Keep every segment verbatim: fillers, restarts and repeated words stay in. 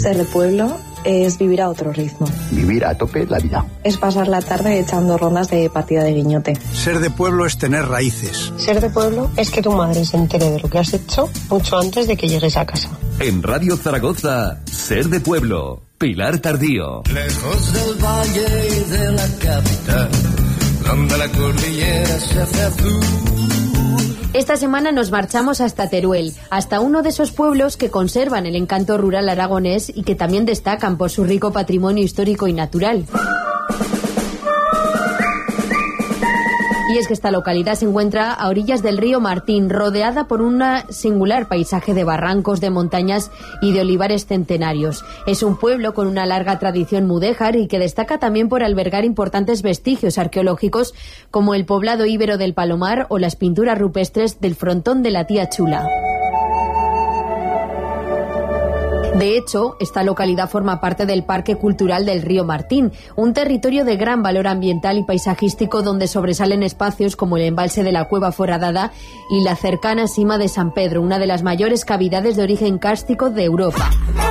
Ser de pueblo es vivir a otro ritmo. Vivir a tope la vida. Es pasar la tarde echando rondas de partida de guiñote. Ser de pueblo es tener raíces. Ser de pueblo es que tu madre se entere de lo que has hecho mucho antes de que llegues a casa. En Radio Zaragoza, Ser de pueblo, Pilar Tardío. Lejos del valle y de la capital, donde la cordillera se hace azul. Esta semana nos marchamos hasta Teruel, hasta uno de esos pueblos que conservan el encanto rural aragonés y que también destacan por su rico patrimonio histórico y natural. Y es que esta localidad se encuentra a orillas del río Martín, rodeada por un singular paisaje de barrancos, de montañas y de olivares centenarios. Es un pueblo con una larga tradición mudéjar y que destaca también por albergar importantes vestigios arqueológicos como el poblado íbero del Palomar o las pinturas rupestres del frontón de la Tía Chula. De hecho, esta localidad forma parte del Parque Cultural del Río Martín, un territorio de gran valor ambiental y paisajístico donde sobresalen espacios como el embalse de la Cueva Foradada y la cercana Sima de San Pedro, una de las mayores cavidades de origen kárstico de Europa.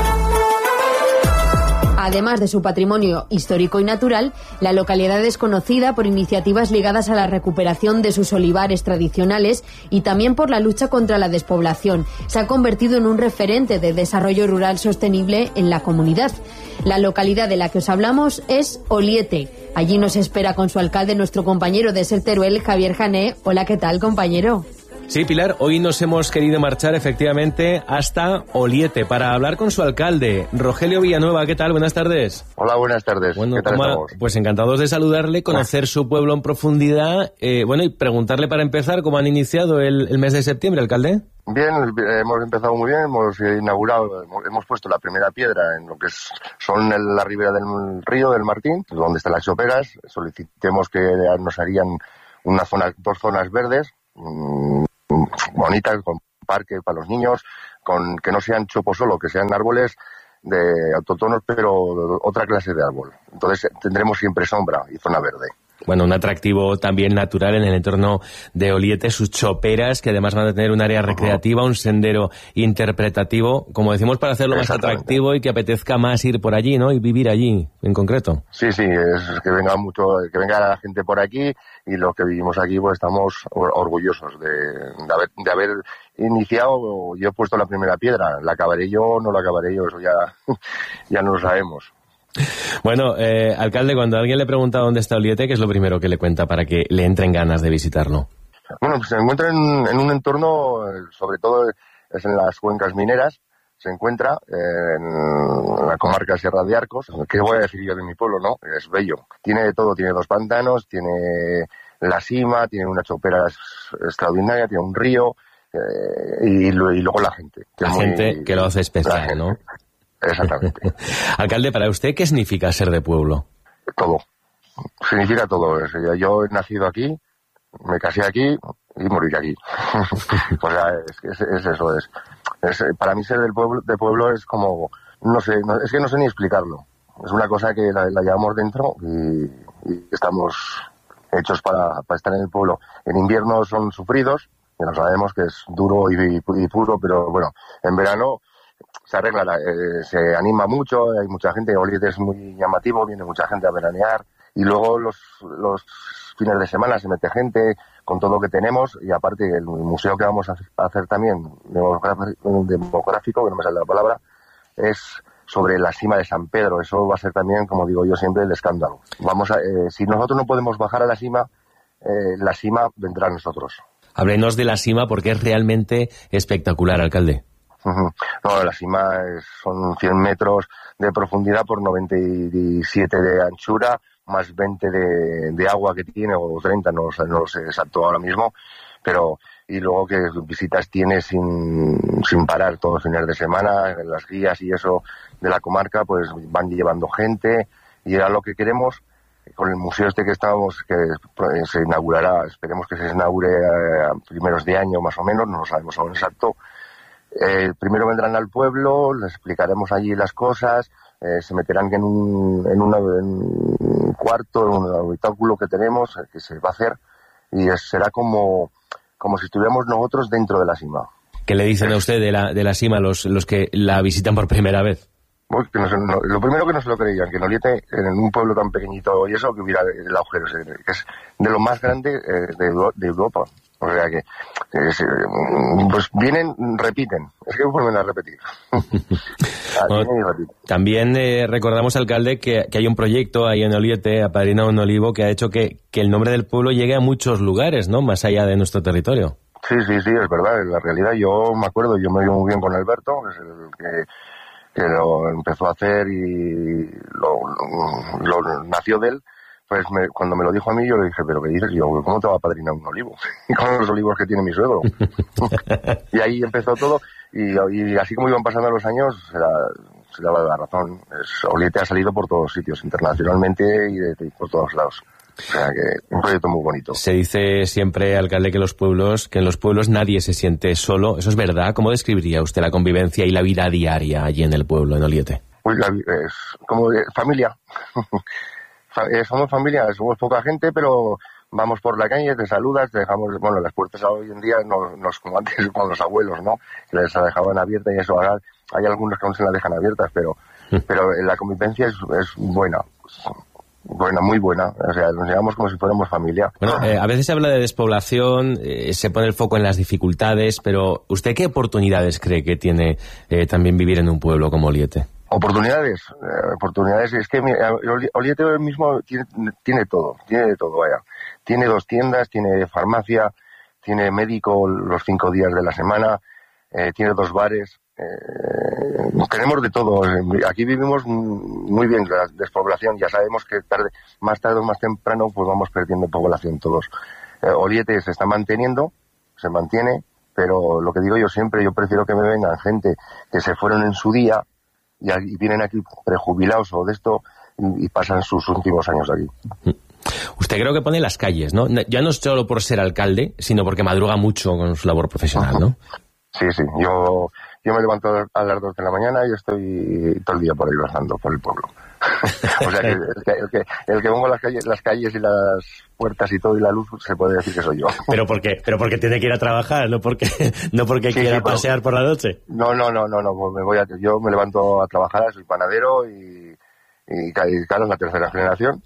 Además de su patrimonio histórico y natural, la localidad es conocida por iniciativas ligadas a la recuperación de sus olivares tradicionales y también por la lucha contra la despoblación. Se ha convertido en un referente de desarrollo rural sostenible en la comunidad. La localidad de la que os hablamos es Oliete. Allí nos espera con su alcalde nuestro compañero de Ser Teruel, Javier Jané. Hola, ¿qué tal, compañero? Sí, Pilar, hoy nos hemos querido marchar efectivamente hasta Oliete para hablar con su alcalde, Rogelio Villanueva. ¿Qué tal? Buenas tardes. Hola, buenas tardes. Bueno, ¿qué tal estamos? Pues encantados de saludarle, conocer su pueblo en profundidad, eh, bueno, y preguntarle para empezar cómo han iniciado el, el mes de septiembre, alcalde. Bien, hemos empezado muy bien, hemos inaugurado, hemos, hemos puesto la primera piedra en lo que es, son el, la ribera del río del Martín, donde están las choperas. Solicitemos que nos harían una zona, dos zonas verdes, mmm, bonitas, con parque para los niños, con que no sean chopos solo, que sean árboles de autóctonos, pero otra clase de árbol. Entonces tendremos siempre sombra y zona verde. Bueno, un atractivo también natural en el entorno de Oliete, sus choperas, que además van a tener un área recreativa, un sendero interpretativo, como decimos, para hacerlo más atractivo y que apetezca más ir por allí, ¿no? Y vivir allí, en concreto. Sí, sí, es que venga mucho, que venga la gente por aquí, y los que vivimos aquí, pues estamos orgullosos de, de, haber, de haber iniciado. Yo he puesto la primera piedra, la acabaré yo o no la acabaré yo, eso ya, ya no lo sabemos. Bueno, eh, alcalde, cuando alguien le pregunta dónde está Oliete, ¿qué es lo primero que le cuenta para que le entren ganas de visitarlo? Bueno, pues se encuentra en, en un entorno, sobre todo es en las cuencas mineras, se encuentra eh, en la comarca Sierra de Arcos. ¿Qué voy a decir yo de mi pueblo, no? Es bello. Tiene de todo, tiene dos pantanos, tiene la Sima, tiene una chopera extraordinaria, tiene un río eh, y, y luego la gente. Que la es muy, gente que lo hace especial, ¿no? Exactamente. Alcalde, para usted, ¿qué significa ser de pueblo? Todo. Significa todo. Yo he nacido aquí, me casé aquí y moriré aquí. O sea, es, es, es eso. Es, es para mí ser del pueblo, de pueblo es como, no sé, no, es que no sé ni explicarlo. Es una cosa que la, la llevamos dentro y, y estamos hechos para, para estar en el pueblo. En invierno son sufridos, que no sabemos que es duro y, y, y puro, pero bueno, en verano se arregla, eh, se anima mucho, hay mucha gente, Oliete es muy llamativo, viene mucha gente a veranear, y luego los, los fines de semana se mete gente con todo lo que tenemos, y aparte el museo que vamos a hacer también, demográfico, que no me sale la palabra, es sobre la Sima de San Pedro. Eso va a ser también, como digo yo siempre, el escándalo. Vamos a, eh, si nosotros no podemos bajar a la Sima, eh, la Sima vendrá a nosotros. Háblenos de la Sima porque es realmente espectacular, alcalde. Uh-huh. No, la Sima es, son cien metros de profundidad por noventa y siete de anchura, más veinte de, de agua que tiene, o treinta, no, no lo sé exacto ahora mismo, pero y luego que visitas tiene sin, sin parar todos los fines de semana, las guías y eso de la comarca pues van llevando gente, y era lo que queremos con el museo este que estamos, que se inaugurará, esperemos que se inaugure a primeros de año más o menos, no lo sabemos aún exacto. Eh, primero vendrán al pueblo, les explicaremos allí las cosas, eh, se meterán en un, en, una, en un cuarto, en un habitáculo que tenemos, eh, que se va a hacer, y es, será como, como si estuviéramos nosotros dentro de la Sima. ¿Qué le dicen a usted de la, de la Sima los, los que la visitan por primera vez? Pues que no se, no, lo primero que no se lo creían, que en Oliete, en un pueblo tan pequeñito y eso, que hubiera el agujero, que es de lo más grande eh, de, de Europa. O sea que, eh, se, pues vienen, repiten. Es que vuelven a repetir. Bueno, vienen y repiten. También eh, recordamos, alcalde, que, que hay un proyecto ahí en Oliete, apadrinado en Olivo, que ha hecho que, que el nombre del pueblo llegue a muchos lugares, ¿no? Más allá de nuestro territorio. Sí, sí, sí, es verdad. En la realidad yo me acuerdo, yo me llevo muy bien con Alberto, que es el que... que lo empezó a hacer y lo, lo, lo nació de él, pues me, cuando me lo dijo a mí yo le dije, pero ¿qué dices? Yo, ¿cómo te va a padrinar un olivo? Y con los olivos que tiene mi suegro. Y ahí empezó todo y, y así como iban pasando los años se, la, se daba la razón. Es, Oliete ha salido por todos sitios, internacionalmente y de, de, por todos lados. O sea que un proyecto muy bonito. Se dice siempre, alcalde, que los pueblos, que en los pueblos nadie se siente solo. ¿Eso es verdad? ¿Cómo describiría usted la convivencia y la vida diaria allí en el pueblo, en Oliete? Pues la, es como eh, familia. Somos familia, somos poca gente, pero vamos por la calle, te saludas, te dejamos, bueno, las puertas hoy en día no, no es como antes con los abuelos, ¿no? Que les dejaban abiertas y eso, ahora hay algunos que aún se las dejan abiertas, pero, pero la convivencia es, es buena. Buena, muy buena. O sea, nos llevamos como si fuéramos familia. Bueno, eh, a veces se habla de despoblación, eh, se pone el foco en las dificultades, pero ¿usted qué oportunidades cree que tiene eh, también vivir en un pueblo como Oliete? Oportunidades, eh, oportunidades. Es que mira, Oliete mismo tiene, tiene todo, tiene de todo, vaya. Tiene dos tiendas, tiene farmacia, tiene médico los cinco días de la semana, eh, tiene dos bares. Eh, tenemos de todo. Aquí vivimos muy bien la despoblación. Ya sabemos que tarde, más tarde o más temprano pues vamos perdiendo población todos. Eh, Oliete se está manteniendo, se mantiene, pero lo que digo yo siempre, yo prefiero que me vengan gente que se fueron en su día y, y vienen aquí prejubilados o de esto y, y pasan sus últimos años aquí. Usted creo que pone las calles, ¿no? Ya no solo por ser alcalde, sino porque madruga mucho con su labor profesional, ¿no? Sí, sí. Yo... Yo me levanto a las dos de la mañana y estoy todo el día por ahí bajando por el pueblo. O sea que el que, el que, el que pongo las calles, las calles y las puertas y todo y la luz se puede decir que soy yo. Pero porque, pero porque tiene que ir a trabajar, no porque, no porque sí, quiera sí, pasear pero, por la noche. No, no, no, no, no. Pues me voy a, yo me levanto a trabajar, soy panadero y, y claro, es la tercera generación.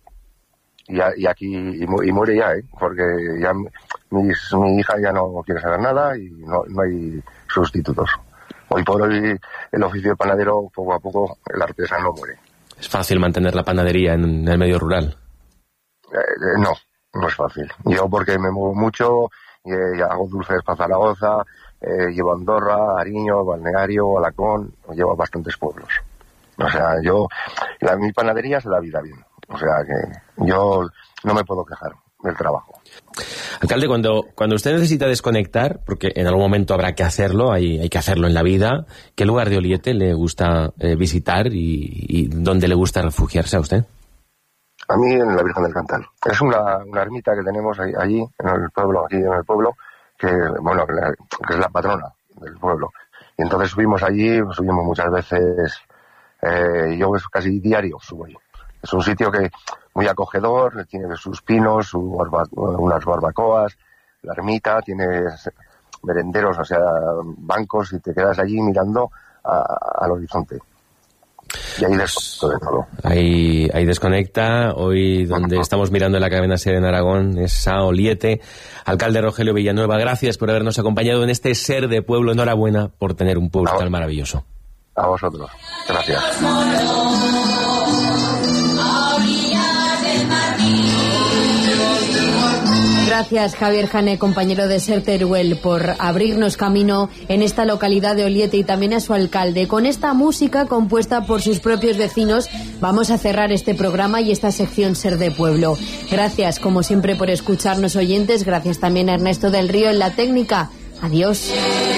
Y, y aquí y, y muere ya, ¿eh? Porque ya mis, mi hija ya no quiere saber nada y no, no hay sustitutos. Hoy por hoy el oficio de panadero, poco a poco, el artesano muere. ¿Es fácil mantener la panadería en el medio rural? Eh, eh, no, no es fácil. Yo porque me muevo mucho, eh, hago dulces para Zaragoza, eh, llevo a Andorra, Ariño, Balneario, Alacón, llevo a bastantes pueblos. O sea, yo, la, mi panadería se da vida bien. O sea que yo no me puedo quejar del trabajo. Alcalde, cuando, cuando usted necesita desconectar, porque en algún momento habrá que hacerlo, hay, hay que hacerlo en la vida, ¿qué lugar de Oliete le gusta eh, visitar y, y dónde le gusta refugiarse a usted? A mí en la Virgen del Cantal. Es una, una ermita que tenemos ahí, allí, en el pueblo, aquí en el pueblo, que, bueno, que, la, que es la patrona del pueblo. Y entonces subimos allí, subimos muchas veces, eh, yo casi diario subo allí. Es un sitio que muy acogedor, tiene sus pinos, su barba, unas barbacoas, la ermita, tiene merenderos, o sea, bancos, y te quedas allí mirando a, al horizonte. Y ahí desconecto de todo. Ahí, ahí desconecta. Hoy donde uh-huh. estamos mirando en la cadena SER en Aragón es a Oliete. Alcalde Rogelio Villanueva, gracias por habernos acompañado en este SER de Pueblo. Enhorabuena por tener un pueblo tan maravilloso. A vosotros. Gracias. Gracias, Javier Jané, compañero de SER Teruel, por abrirnos camino en esta localidad de Oliete, y también a su alcalde. Con esta música compuesta por sus propios vecinos vamos a cerrar este programa y esta sección SER de Pueblo. Gracias, como siempre, por escucharnos, oyentes. Gracias también a Ernesto del Río en la técnica. Adiós.